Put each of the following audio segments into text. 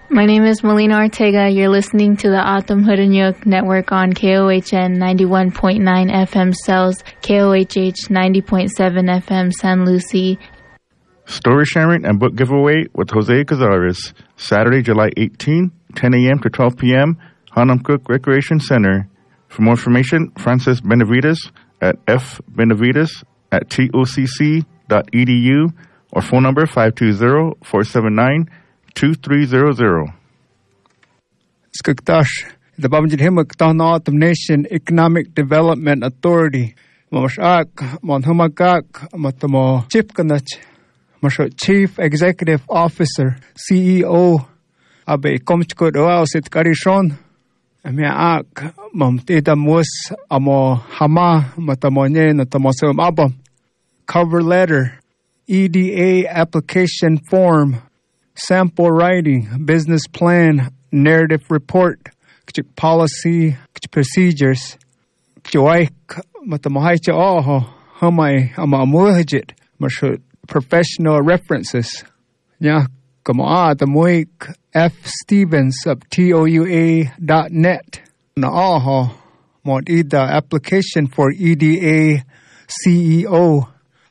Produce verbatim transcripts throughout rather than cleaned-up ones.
My name is Melina Ortega. You're listening to the Atom Hudanyuk Network on K O H N ninety-one point nine F M Cells, K O H H ninety point seven F M San Lucie. Story sharing and book giveaway with Jose Cazares, Saturday, July eighteenth, ten a.m. to twelve p.m., Hanamcook Recreation Center. For more information, Francis Benavides at f benavides at tocc dot e d u or phone number five two zero, four seven nine, two three zero zero. Skuktash, the Babajid Himak Tahna Nation Economic Development Authority, Mamashak, Monhamakak, Matamo Chipkanach, Masho Chief Executive Officer, C E O, Abe Komchkot Oasit Karishon, Amiak, Mamtida Mus, Amo Hama, Matamonye, Natamosum Abam, cover letter, E D A application form, sample writing, business plan, narrative report, policy, procedures, professional references. F Stevens of T O U A dot net. Application for E D A C E O.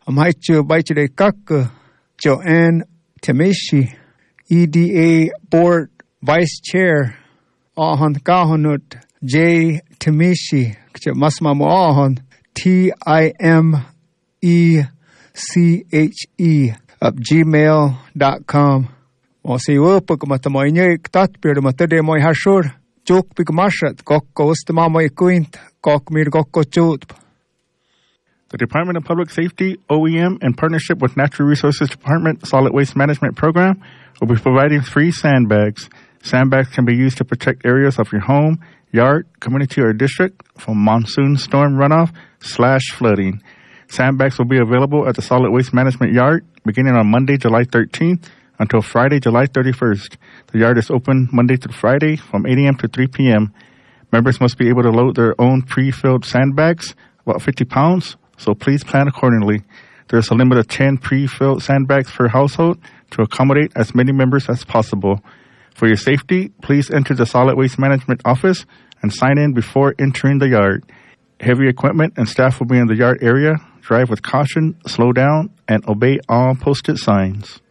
Joanne Temishi, E D A Board Vice Chair, Ahon Kahonut, J. Temishi, Masmamu Ahon, T I M E C H E, of gmail dot com. O si wupuk matamoy tat pero matade moy hashur, juk pigmashat, kokko ustamamoy kuint, kok mir kokko chut. The Department of Public Safety, O E M, in partnership with Natural Resources Department Solid Waste Management Program, will be providing free sandbags. Sandbags can be used to protect areas of your home, yard, community, or district from monsoon storm runoff slash flooding. Sandbags will be available at the Solid Waste Management Yard beginning on Monday, July thirteenth until Friday, July thirty-first. The yard is open Monday through Friday from eight a.m. to three p.m. Members must be able to load their own pre-filled sandbags, about fifty pounds, so please plan accordingly. There's a limit of ten pre-filled sandbags per household to accommodate as many members as possible. For your safety, please enter the Solid Waste Management office and sign in before entering the yard. Heavy equipment and staff will be in the yard area. Drive with caution, slow down, and obey all posted signs.